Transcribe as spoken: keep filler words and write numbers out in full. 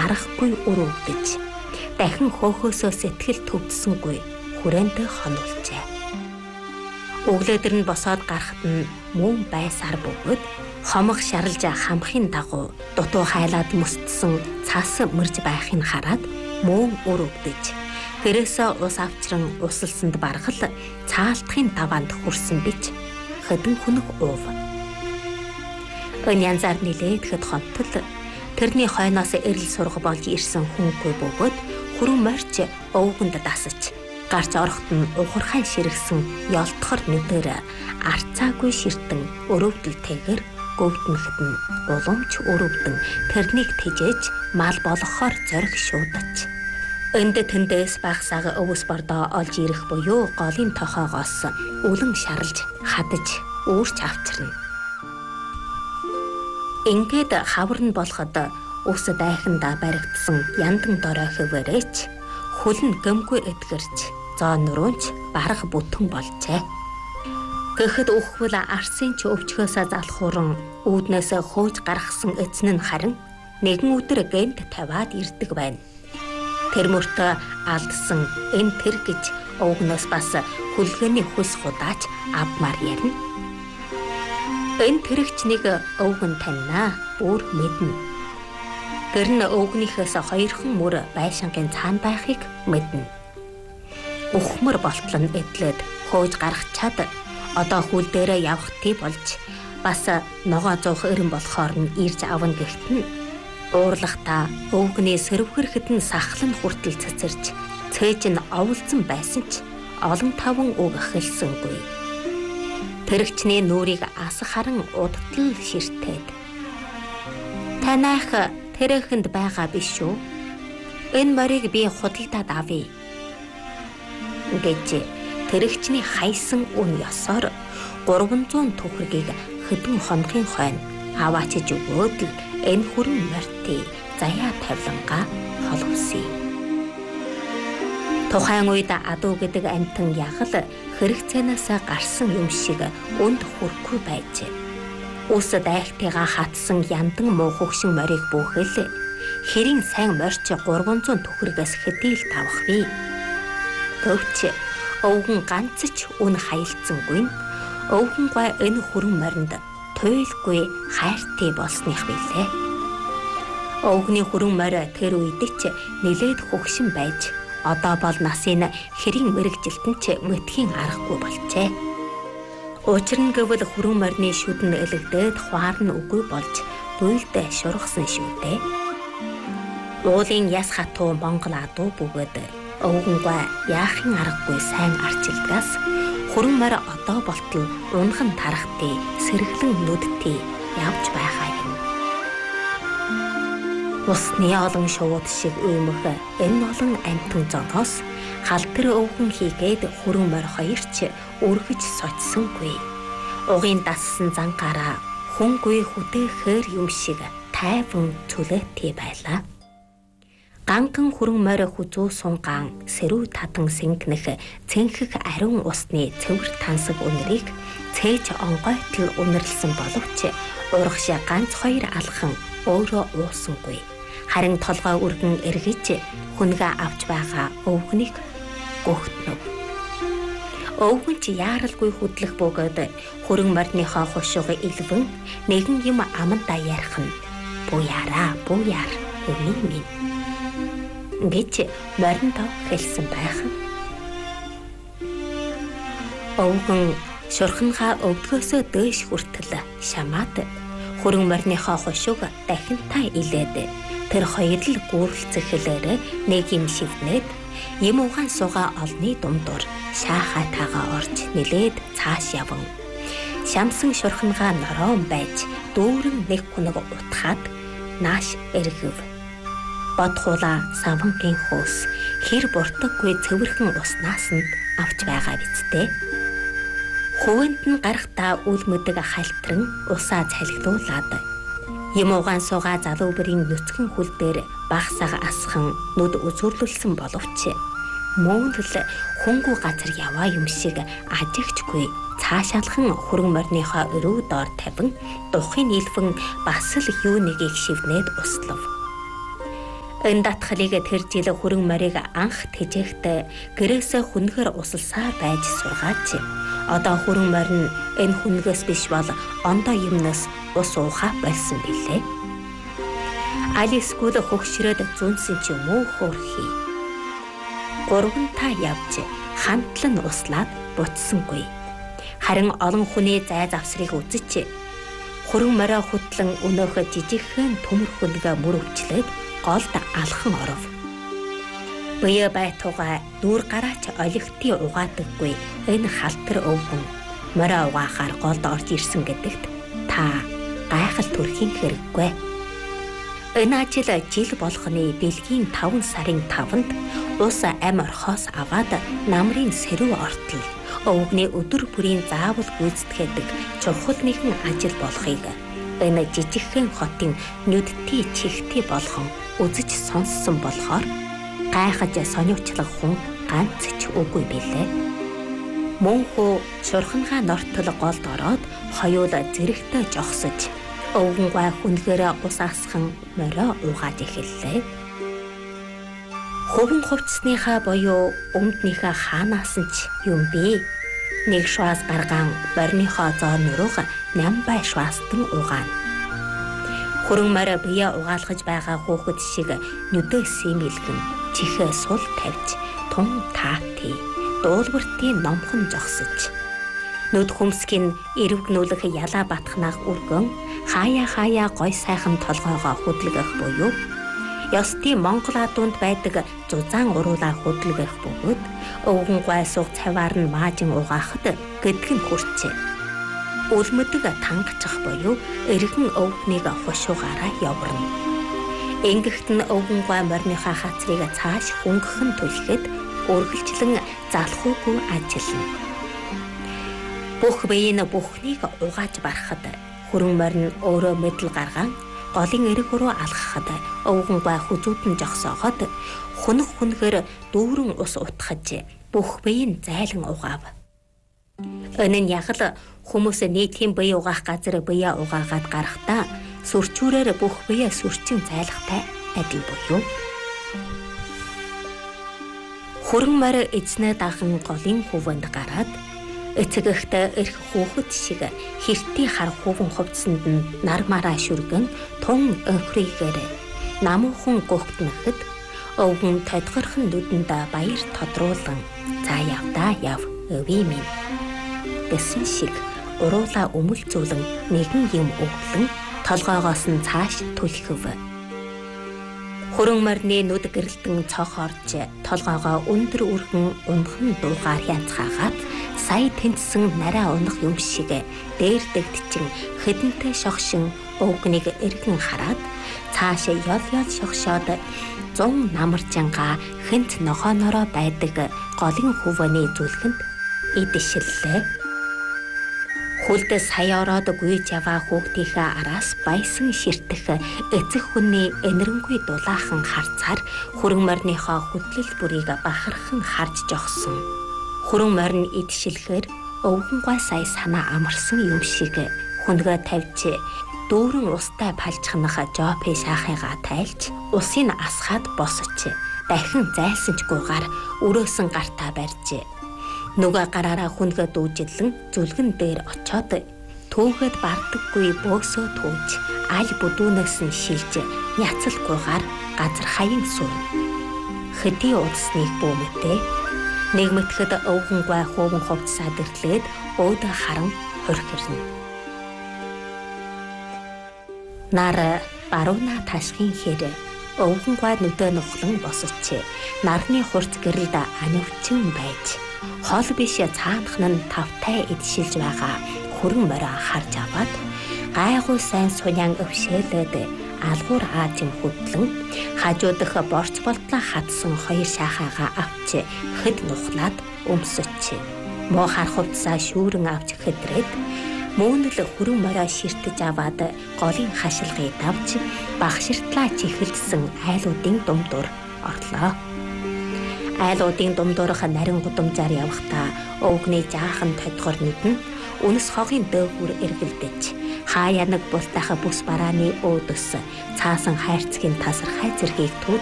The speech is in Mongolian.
аргагүй өрөвдөж дахин хөөхөөсөө сэтгэл төвдсөнгүй хүрээндээ хонуулжээ. Өглөөдөр нь босоод гарахад нь мөн байсаар бөгөөд хомог шаралж хамхын дагуу дутуу хайлаад мөстсөн цас мөрж байхыг хараад мөн өрөвдөж гэрээсээ ус авчран усалсанд баргал цаалтахын даваанд хүрсэн бич хэдэн хүнэг уув. Өн янзаар нилээд хэд хонтол тэрний хойноос эрэл сурга болж ирсэн хүнгүй бөгөөд хүрэн морьч өвгөнд дасаж гарч орохт нь ухархайн ширгсэн ёлтохор нүдээр арцаагүй ширтэн өрөвдөлтэйгэр гөвднөхд нь уламж өрөвдөн тэрнийг тэжээж мал болгохоор зориг шуудаж энд тэндээс багсаага өвс бордоо олж ирэх буюу голын тохоогоос үлэн шарлж хадаж үүрч авчирна. Ингээд хавар нь болоход ус дайхандаа баригдсан яндан дорой хөвөрөөч хүлэн гэмгүй эдгэрч зоо нөрөөнч бараг бүтэн болжээ. Гэхэд үхвэл арсын ч өвчгөөсөө залхууран үүднээсээ хөөж гаргасан эзэн нь харин нэгэн өдөр гэнт тавиад ирдэг байна. Тэр мөртөө алдсан энэ тэр гэж өвгнөөс бас хүлгээний хүс худаач авмаар ярина. Энэ тэрэгч нэг өвгөн таньнаа бүр мэднэ. Тэр нь өвгнийхээс хоёрхан мөр байшингийн цаана байхыг мэднэ. Ухмар болтол нь эдлээд хөөж гаргачаад одоо хүл дээрээ явах тий болж бас ногоо зуух өрн болохоор нь ирж авна гэхтэн уурлахтаа өвгний сэрвхэрхэд нь сахлан хүртэл цэцэрч цээж нь оволцсон байсан ч олон таван үг хэлсэнгүй. Тэрэгчний нүрийг асах харан удтал ширтээд танайх тэрэхэнд байгаа биш үү? Энэ морийг би худалдаад авъя гэж тэрэгчний хайсан үн ёсоор гурван зуун төгрөгийг хэдэн хоногийн хойно аваачиж өгөөд л энэ хүрэн морьтыг заяа тавилангаа холбосон. Тухайн үед адуу гэдэг амтан ягал хэрэгцээнээс гарсан юм шиг өнд хүрхгүй байжээ. Ус дайхтайгаа хатсан яндан муу хөгшин морийг бүхэл хэрийн сайн морьч гурван зуун төгрөгөөс хэдий л тавах вэ? Төвч өвгөн ганц ч үн хаялцсангүй өвгөн гой энэ хүрэн моринд туйлгүй хайртай болсных билээ. Өвгний хүрэн морь тэр үед ч нилээд хөгшин байж одоо бол насыг хэрийн мэрэгжилтэн ч мэтхийн аргагүй болжээ. Учир нь гэвэл хүрэн морины шүдэн элэгдээд хуарна үгүй болж буйлдэ шургасан шүү дээ. Уулын яс хатуу Монгол адуу бөгөөд өвгөнгөө яахын аргагүй сайн арчилдгаас хүрэн морь одоо болтол унхан тарахтыг сэргэлэн нүдтэй явж байгаа юм. Усны олон шууд шиг уймах энэ олон амтан зоноос халтэр өвгөн хийгээд хүрэн морь хоёрч өргөж сочсонгүй. Угийн дассан зангаараа хүнгүй хүдээхээр юм шиг тайван цүлээтэй байлаа. Ганкан хүрэн морь хүзүү сунгаан сэрүү татан сингнэх цэнхэг ариун усны цэвэр тансаг үнэрийг цээж онгойтол үнэрлсэн боловч урагш ганц хоёр алхан өөрөө уусангүй. Харин толгой үргэн эргэж хүнгээ авч байгаа өвгнийг гөхтнөв. Өвгөн чи яаралгүй хөдлөх бөгөөд хүрэн морьныхоо хушууга илвэн нэгэн юм амандаа ярих нь буяараа буяар өвний минь гэж моринтоо хэлсэн байх. Өвгөн шурханхаа өвдгөөсөө дээш хүртэл шамаад хүрэн морьныхоо хушууг дахин та илээд тэр хоёр л гүрэлцэх хэлээр нэг юм шивнээд юм угаан суугаа олны думдуур шаахаа тагаа орж нилээд цааш яван шамсан шурхангаа нороон байж дүүрэн нэг хүнэг утхаад нааш эргэв. Бодхуулаа савангийн хөөс хэр буртаггүй цэвэрхэн уснаас нь авч байгаа бицтэй. Хувинд нь гарахтаа үл мэдэг хальтран усаа цалхилуулаад юм угаан суугаа залуу бүрийн нүцгэн хүл дээр багсаага асхан нүд үзүрлүүлсэн боловч мөн л хөнгүү газар яваа юм шиг ажигчгүй цаашаалхан хүрэн морьныхоо өрөө доор тавин духын илвэн бас л юу нэгийг шивнээд услав. Энэ татхлыг тэр жил хөрөн морийг анх тэжээхдээ гэрээсээ хүнгээр усалсаар байж сургаач. Одоо хөрөн морь нь энэ хүнгээс биш бол ондоо юмнаас ус уухаа болсон билээ. Алискууд хөгшрөөд зүнсэн ч юм уу хөөрхий. Гурвантаа явж хамтлан услаад буцсангүй. Харин олон хүний зай завсрыг үзэж хөрөн морио хөтлөн өнөөхө жижигхэн төмөр хүнгээ мөрөвчлээд голд алхан оров. Буяа байтугай дүүр гараач олигтын угаадаггүй энэ халтар өвгөн морио угаахаар голд орж ирсэн гэдэгт та гайхал төрхийн хэрэггүй. Энэ ажил жил болгоны бэлгийн таван сарын таванд ус ам орхоос аваад намрын сэрүү ортол өвгний өдөр бүрийн заавал гүйцэтгэдэг чухал нэгэн ажил болохыг энэ жижигхэн хотын нүдтэй чихтэй болгон үзэж сонссон болохоор гайхаж сониучлах хүн ганц ч үгүй билээ. Мөн хөө шурхангаа нортол голд ороод хоёул зэрэгтэй жогсож өвгөнгөө хүнгээр ус асхан морио угааж эхэллээ. Хөвөн хувцсныхаа буюу өмднийхээ хаанаас нь ч юм бэ? Нэг шваас гаргаан морьныхоо зоо нурууг ням бай шваастан угаана. Хөрөн морио бие угаалгаж байгаа хүүхэд шиг нүдээ сэмэлгэн чихээ сул тавьж тун таати дуулбартын номхон жогсож нүд хүмсгийн эрвгнүүлэх ялаа батхнах үргэн хаяа хаяа гой сайхан толгоогоо хөдлөгөх буюу ёстын Монгол адуунд байдаг зузаан уруулаа хөдлөгөх бөгөөд өвгөн гой суг цаваар нь маажин угаахад гэдг нь хүрчээ. Үлмэдэг тангчих буюу эргэн өвгнийг хушуугаараа яварна. Ингэхт нь өвгөн гой морьныхаа хацрыг цааш хөнгөн түлхэхэд үргэлжлэн залхуугүй ажиллана. Бүх биеийн бүхнийг угааж барахад хөрөн морь нь өөрөө мэдл гаргаан голын эрэг рүү алхахад өвгөн гой хүзүүдэн жогсоогоод хунах хүнгээр дүүрэн ус утгаж бүх бие нь зайлан угаав. Энэ нь яг л хүмүүс нийтийн бие угаах газар бие угаагаад гарахдаа сүрчүүрээр бүх бие сүрчин зайлахтай адил буюу. Хөрөн морь эзнээ дахан голын хуванд гараад эцэгт эрх хүүхэд шиг хэртий хар хуван хувцсанд нь нармаараа шүргэн тун өнхрийгээр намуухан гөгтнөхөд өвгөн тодгорхон нүдэнд баяр тодруулан за явдаа яв өвий минь гэсэн шиг уруулаа өмөлцүүлэн нэгэн юм өглөн толгоогоос нь цааш түлхэв. Хөрөн морьны нүд гэрэлтэн цох орж толгоогоо өндөр үргэн унхан дуугаар хянцгаагаад сая тэнцсэн нараа унах юм шиг дээр дэгдчин хэдэнтэй шогшин өвгнийг эргэн хараад цаашаа ёл ёл шогшоод зун намаржангаа хэнт нохоонороо байдаг голын хуваны зүлгэнд идшиллээ. Хүлдэ сая ороод гүйж яваа хүүхдийнхээ араас баясан ширтэх эцэг хүний энэрэнгүй дулаахан харцаар хөрөн морьныхоо хөдлөл бүрийг бахархан харж жогсон. Хөрөн морь нь идшилэхээр өвгөн гой сая санаа амарсан юм шиг хүнгээ тавьж дүүрэн устай палжхнах жопи шаахыгаа тайлж усыг асгаад босож дахин зайлсан ч гуйгаар өрөөсөн гартаа барьж нөгөө гараараа хүнгээ дүүжлэн зүлгэн дээр очоод түүхэд бардаггүй бөөсөө түүж аль бүдүүнээс нь шилж няцалгүйгээр газар хаян сув. Хэдий удсныг бөөмөтэй нэг мэтгэд өвгөн гой хууван хувцсаа дэртлээд өөдөө харан хурхирна. Нар барууна ташхын хэр өвгөн гой нүдэ нухлан босч нарны хурц гэрэлд анивчин байж хол биш цаанах нь тавтай идшилж байгаа хөрөн морио харж аваад гайгүй сайн сунян өвшөөлөд алгуур аажин хөдлөн хажуудах борц болтлоо хатсан хоёр шаахаагаа авч хэд нухлаад өмсөч муухай хувцсаа шүүрэн авч хэдрээд мөөнөл хөрөн морио ширтэж аваад голын хашилгыг давж багширтлаа чихэлсэн айлуудын думдуур орлоо. Айлуудын думдуурах нарийн гудамжаар явахдаа өвгний жаахан тодгор нүд нь үнэс хогийн дөөгүр эргэлдэж хаяа нэг бултайха бүс барааны өөдөс цаасан хайрцгийн тасархай зэргийг түүж